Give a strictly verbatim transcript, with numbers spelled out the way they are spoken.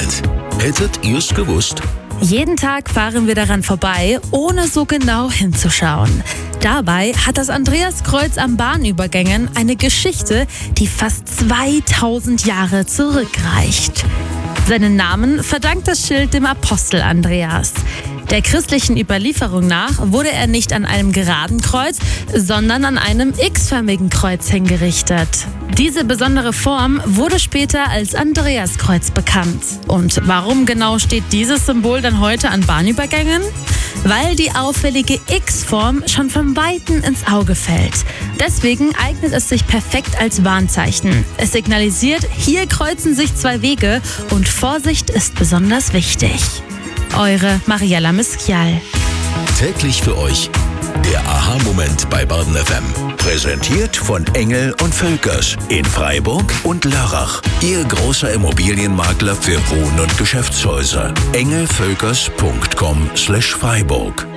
Aha-Moment. Hättet ihr's gewusst? Jeden Tag fahren wir daran vorbei, ohne so genau hinzuschauen. Dabei hat das Andreaskreuz am Bahnübergängen eine Geschichte, die fast zweitausend Jahre zurückreicht. Seinen Namen verdankt das Schild dem Apostel Andreas. Der christlichen Überlieferung nach wurde er nicht an einem geraden Kreuz, sondern an einem x-förmigen Kreuz hingerichtet. Diese besondere Form wurde später als Andreaskreuz bekannt. Und warum genau steht dieses Symbol dann heute an Bahnübergängen? Weil die auffällige X-Form schon von Weitem ins Auge fällt. Deswegen eignet es sich perfekt als Warnzeichen. Es signalisiert, hier kreuzen sich zwei Wege und Vorsicht ist besonders wichtig. Eure Mariella Miskial. Täglich für euch der Aha-Moment bei Baden F M. Präsentiert von Engel und Völkers in Freiburg und Lörrach. Ihr großer Immobilienmakler für Wohn- und Geschäftshäuser. engelvölkers punkt com slash Freiburg.